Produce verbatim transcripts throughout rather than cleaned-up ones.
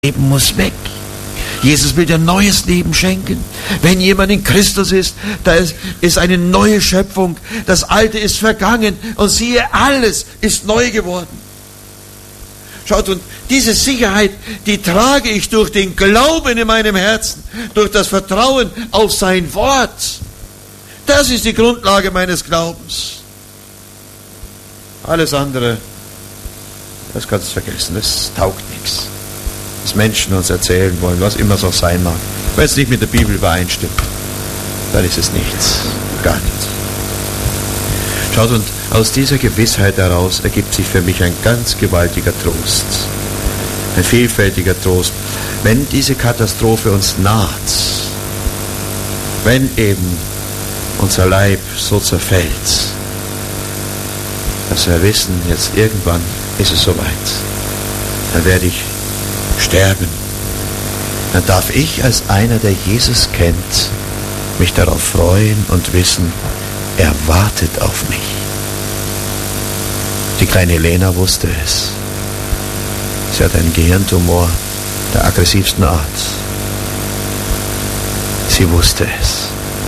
Leben muss weg. Jesus will dir neues Leben schenken. Wenn jemand in Christus ist, da ist, ist eine neue Schöpfung. Das Alte ist vergangen und siehe, alles ist neu geworden. Schaut, und diese Sicherheit, die trage ich durch den Glauben in meinem Herzen, durch das Vertrauen auf sein Wort. Das ist die Grundlage meines Glaubens. Alles andere, das kannst du vergessen, das taugt nichts. Was Menschen uns erzählen wollen, was immer es auch sein mag. Wenn es nicht mit der Bibel übereinstimmt, dann ist es nichts, gar nichts. Schaut, und aus dieser Gewissheit heraus ergibt sich für mich ein ganz gewaltiger Trost, ein vielfältiger Trost. Wenn diese Katastrophe uns naht, wenn eben unser Leib so zerfällt, dass wir wissen, jetzt irgendwann ist es soweit, dann werde ich sterben, dann darf ich als einer, der Jesus kennt, mich darauf freuen und wissen, er wartet auf mich. Die kleine Helena wusste es. Sie hat einen Gehirntumor der aggressivsten Art. Sie wusste es.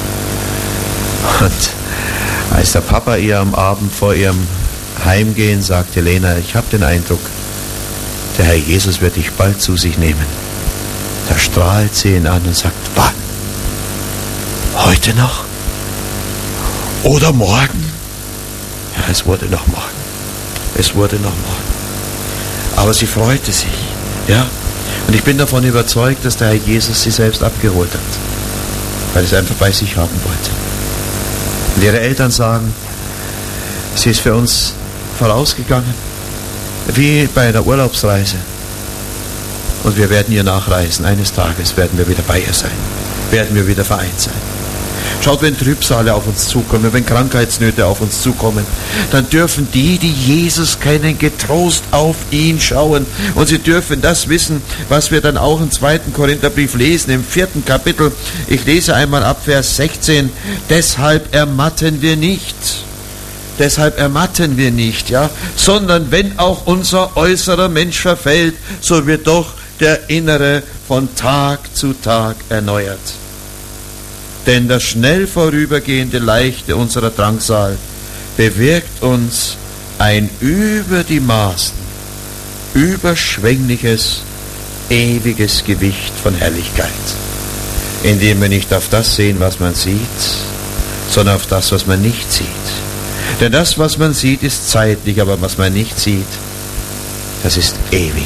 Und als der Papa ihr am Abend vor ihrem Heimgehen sagt, Helena, ich habe den Eindruck, der Herr Jesus wird dich bald zu sich nehmen. Da strahlt sie ihn an und sagt, wann? Heute noch? Oder morgen? Ja, es wurde noch morgen. Es wurde noch morgen. Aber sie freute sich. Ja? Und ich bin davon überzeugt, dass der Herr Jesus sie selbst abgeholt hat. Weil er es einfach bei sich haben wollte. Und ihre Eltern sagen, sie ist für uns vorausgegangen. Wie bei einer Urlaubsreise. Und wir werden ihr nachreisen. Eines Tages werden wir wieder bei ihr sein. Werden wir wieder vereint sein. Schaut, wenn Trübsale auf uns zukommen, wenn Krankheitsnöte auf uns zukommen, dann dürfen die, die Jesus kennen, getrost auf ihn schauen. Und sie dürfen das wissen, was wir dann auch im zweiten Korintherbrief lesen, im vierten Kapitel. Ich lese einmal ab Vers sechzehn. Deshalb ermatten wir nicht. Deshalb ermatten wir nicht, ja, sondern wenn auch unser äußerer Mensch verfällt, so wird doch der innere von Tag zu Tag erneuert. Denn das schnell vorübergehende Leichte unserer Drangsal bewirkt uns ein über die Maßen überschwängliches, ewiges Gewicht von Herrlichkeit, indem wir nicht auf das sehen, was man sieht, sondern auf das, was man nicht sieht. Denn das, was man sieht, ist zeitlich, aber was man nicht sieht, das ist ewig.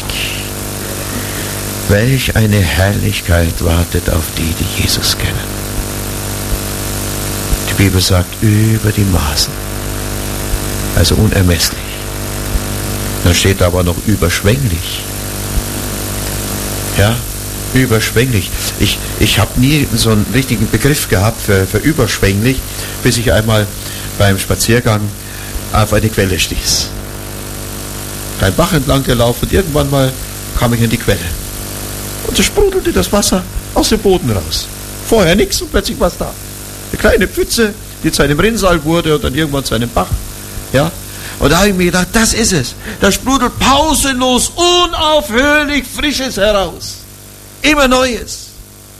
Welch eine Herrlichkeit wartet auf die, die Jesus kennen. Die Bibel sagt, über die Maßen, also unermesslich. Dann steht aber noch überschwänglich. Ja, überschwänglich. Ich, ich habe nie so einen richtigen Begriff gehabt für, für überschwänglich, bis ich einmal beim Spaziergang auf eine Quelle stieß. Ein Bach entlang gelaufen und irgendwann mal kam ich in die Quelle. Und so sprudelte das Wasser aus dem Boden raus. Vorher nichts und plötzlich war es da. Eine kleine Pfütze, die zu einem Rinnsal wurde und dann irgendwann zu einem Bach. Ja? Und da habe ich mir gedacht, das ist es. Da sprudelt pausenlos, unaufhörlich Frisches heraus. Immer Neues.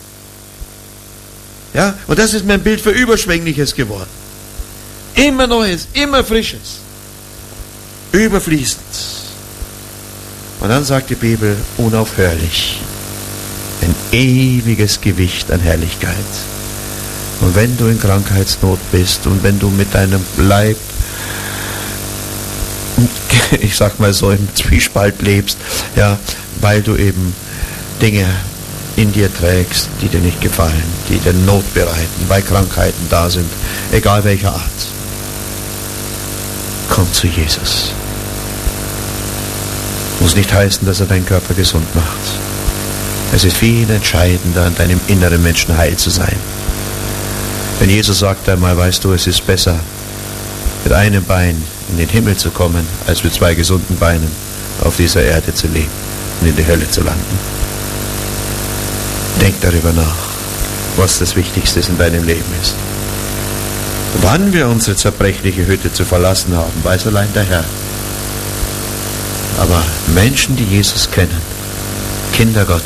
Ja? Und das ist mein Bild für Überschwängliches geworden. Immer Neues, immer Frisches. Überfließend. Und dann sagt die Bibel, unaufhörlich. Ein ewiges Gewicht an Herrlichkeit. Und wenn du in Krankheitsnot bist und wenn du mit deinem Leib, ich sag mal so, im Zwiespalt lebst, ja, weil du eben Dinge in dir trägst, die dir nicht gefallen, die dir Not bereiten, weil Krankheiten da sind, egal welcher Art. Komm zu Jesus. Muss nicht heißen, dass er deinen Körper gesund macht. Es ist viel entscheidender, an deinem inneren Menschen heil zu sein. Denn Jesus sagt einmal, weißt du, es ist besser, mit einem Bein in den Himmel zu kommen, als mit zwei gesunden Beinen auf dieser Erde zu leben und in die Hölle zu landen. Denk darüber nach, was das Wichtigste in deinem Leben ist. Wann wir unsere zerbrechliche Hütte zu verlassen haben, weiß allein der Herr. Aber Menschen, die Jesus kennen, Kinder Gottes.